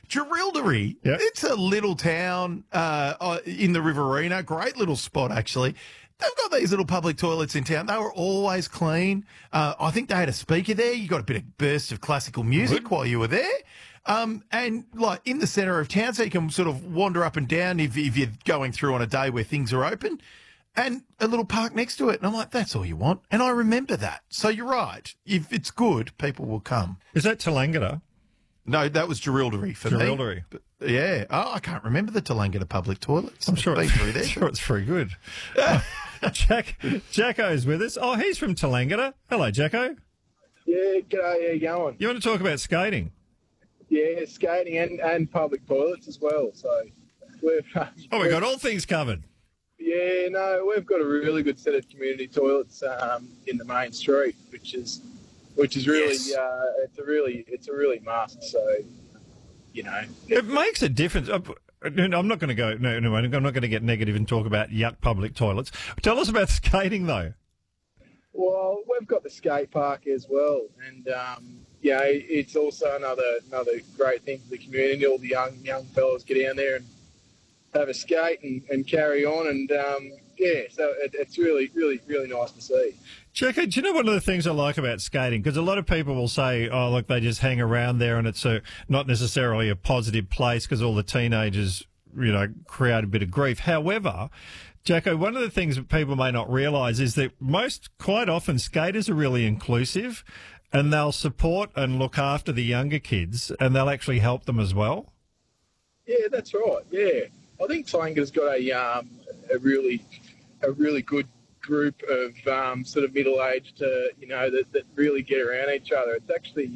Jerilderie, Yeah. it's a little town in the Riverina. Great little spot, actually. They've got these little public toilets in town. They were always clean. I think they had a speaker there. You got a bit of burst of classical music while you were there. And like in the centre of town, so you can sort of wander up and down if you're going through on a day where things are open. And a little park next to it. And I'm like, that's all you want. And I remember that. So you're right. If it's good, people will come. Is that Tallangatta? No, that was Jerilderie for Jerilderie. me. But, yeah. Oh, I can't remember the Tallangatta public toilets. I'm sure I've been through there. sure it's very good. Jacko's with us. Oh, he's from Tallangatta. Hello, Jacko. Yeah, g'day, how you going? You want to talk about skating? Yeah, skating and public toilets as well. So we've We got all things covered. yeah, no, we've got a really good set of community toilets in the main street, which is really Yes. it's a really must. So It makes a difference. I'm not going to go. No, I'm not going to get negative and talk about yuck public toilets. Tell us about skating, though. well, we've got the skate park as well, and it's also another great thing for the community. All the young fellas get down there and have a skate and carry on, and so it's really nice to see. Jacko, do you know one of the things I like about skating? Because a lot of people will say, oh, look, they just hang around there and it's not necessarily a positive place because all the teenagers, create a bit of grief. However, Jacko, one of the things that people may not realise is that quite often, skaters are really inclusive and they'll support and look after the younger kids and they'll actually help them as well. Yeah, that's right. Yeah, I think Tallangatta's got a really good group of sort of middle-aged, that really get around each other. It's actually,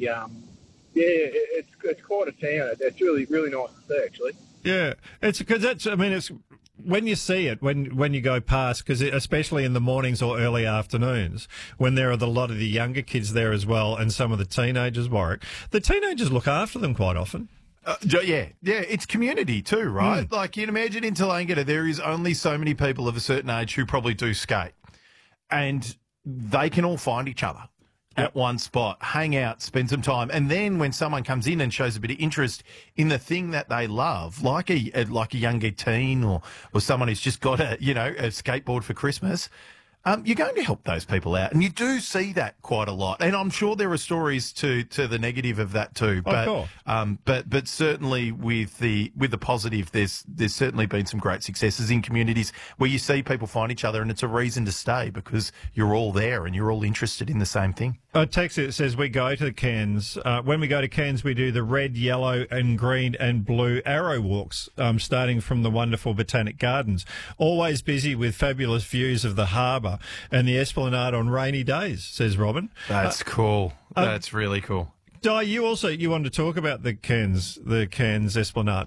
it's quite a town. It's really nice to see, actually. Yeah, it's because it's when you see it, when you go past, because especially in the mornings or early afternoons, when there are a lot of the younger kids there as well, and some of the teenagers, Warwick, the teenagers look after them quite often. Yeah, it's community too, right? Like you'd imagine in Tallangatta, there is only so many people of a certain age who probably do skate, and they can all find each other at one spot, hang out, spend some time, and then when someone comes in and shows a bit of interest in the thing that they love, like a younger teen or someone who's just got a skateboard for Christmas. You're going to help those people out, and you do see that quite a lot. And I'm sure there are stories to the negative of that too. But but certainly with the positive, there's certainly been some great successes in communities where you see people find each other, and it's a reason to stay because you're all there and you're all interested in the same thing. A text that says we go to Cairns. When we go to Cairns, we do the red, yellow, and green and blue arrow walks, starting from the wonderful Botanic Gardens. Always busy with fabulous views of the harbour and the Esplanade on rainy days, says Robin. That's cool. That's really cool. Di, you wanted to talk about the Cairns Esplanade.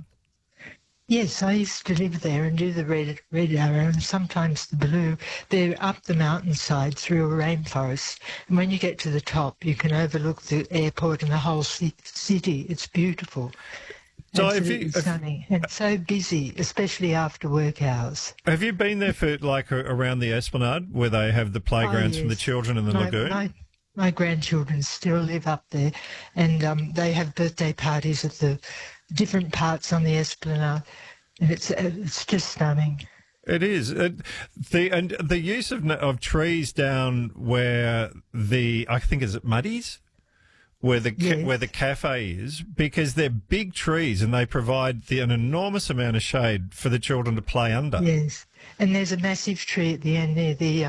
Yes, I used to live there and do the red arrow and sometimes the blue. They're up the mountainside through a rainforest. And when you get to the top, you can overlook the airport and the whole city. It's beautiful. So Absolutely stunning and so busy, especially after work hours. Have you been there for around the Esplanade where they have the playgrounds for the children in the lagoon? My grandchildren still live up there, and they have birthday parties at the different parts on the Esplanade, and it's just stunning. It is. The use of trees down where I think is it Muddies? Where the cafe is, because they're big trees and they provide an enormous amount of shade for the children to play under. Yes, and there's a massive tree at the end near the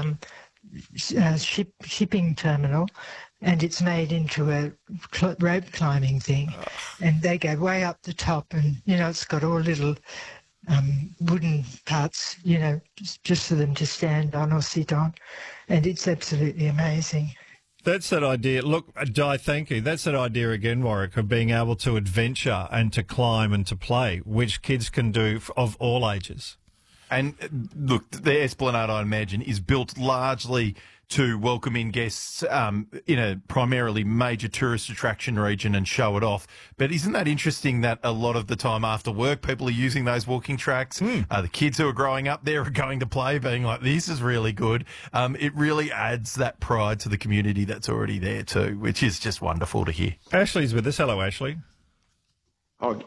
shipping terminal, and it's made into a rope climbing thing, and they go way up the top, and it's got all little wooden parts, just for them to stand on or sit on, and it's absolutely amazing. That's that idea. Look, Di, thank you. That's that idea again, Warwick, of being able to adventure and to climb and to play, which kids can do of all ages. And look, the Esplanade, I imagine, is built largely to welcome in guests in a primarily major tourist attraction region and show it off. But isn't that interesting that a lot of the time after work, people are using those walking tracks? The kids who are growing up there are going to play, being like, this is really good. It really adds that pride to the community that's already there too, which is just wonderful to hear. Ashley's with us. Hello, Ashley. Oh,